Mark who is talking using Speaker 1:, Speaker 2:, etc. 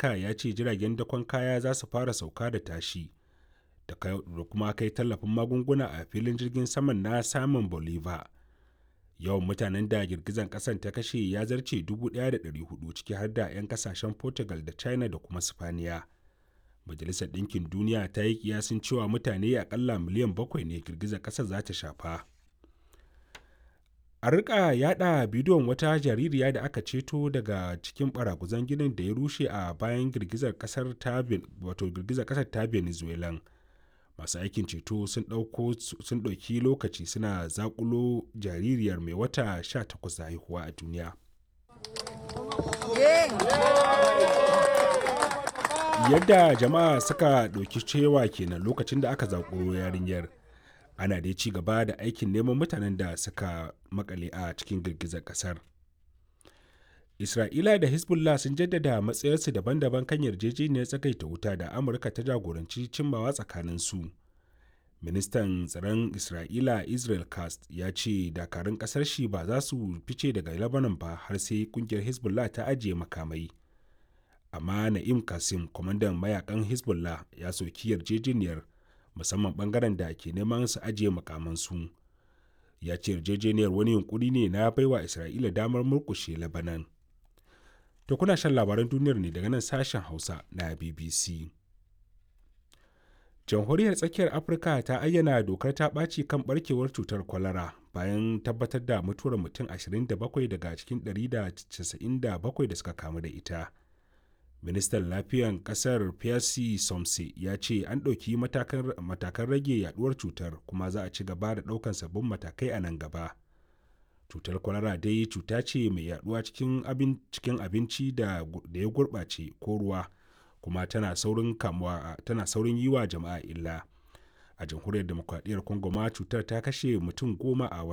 Speaker 1: amurka ya ce jiragen dakon kaya za su fara sauka da tashi da kuma kai tallafin magunguna a filin jirgin saman na Simon Bolivar. Yawan mutanen da girgizar ƙasar ta kashe ya zarce 1,400 ciki har da 'yan kasashen Portugal da China da kuma Spaniya. Majalisar Ɗinkin Duniya ta yi kiyasin cewa mutane akalla miliyan 7 ne girgizar ƙasar za ta shafa. An rika yada bidiyon wata jaririya da aka ceto daga cikin baraguzan ginin da ya rushe a bayan girgizar ƙasar ta Venezuela. Masu aikin ceto sun ɗauki lokaci suna zakulo jaririyar mai wata 18 da haihuwa a duniya. Yadda jama'a suka ɗauki cewa kenan lokacin da aka zakulo yarinyar. Ana dai ci gaba da aikin neman mutanen da suka makale a cikin girgizar kasar. Isra'ila da Hezbollah sun jaddada matsayarsu daban-daban kan yarjejeniyar tsagaita wuta da Amurka ta jagoranci cimmawa tsakaninsu. Ministan tsaron Isra'ila Israel Katz ya ce dakarun kasar shi ba za su fice daga Lebanon ba har sai kungiyar Hezbollah ta ajiye makamai. Amma Na'im Qassem, kwamandan mayakan Hezbollah, ya soki yarjejeniyar, musamman bangaren da ke neman su ajiye makamansu. Ya ce yarjejeniyar wani yunkuri ne na baiwa Isra'ila damar murkushe Lebanon. To kuna shan labaran duniyar ne daga nan sashen Hausa na BBC. Jamhuriyar Tsakiyar Afirka ta ayyana dokar ta ɓaci kan ɓarkewar cutar kwalara bayan tabbatar da mutuwar mutum 27 daga cikin 197 da suka kamu da ita. Ministan Lafiyan ƙasar Pierre Somse ya ce an ɗauki matakan rage yaduwar cutar kuma za a ci gaba da ɗaukan sabbin matakai a nan gaba. Cutar kwalara dai cuta ce mai yaduwa cikin abinci da ya gurɓace ko ruwa, kuma tana saurin yi wa jama'a illa. A jamhuriyar demokradiyyar Congo ma cutar ta kashe mutum 10 a